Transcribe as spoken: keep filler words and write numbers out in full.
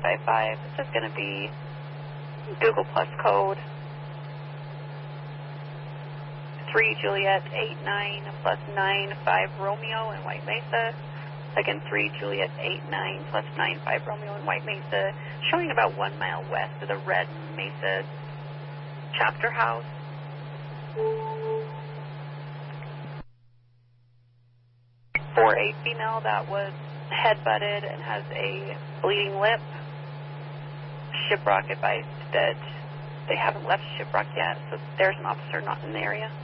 five five. This is going to be Google Plus code three Juliet eight nine plus nine five Romeo in White Mesa. Again, three Juliet eight nine plus nine five Romeo in White Mesa, showing about one mile west of the Red Mesa chapter house. For a female that was head-butted and has a bleeding lip, Shiprock advised that they haven't left Shiprock yet, so there's an officer not in the area.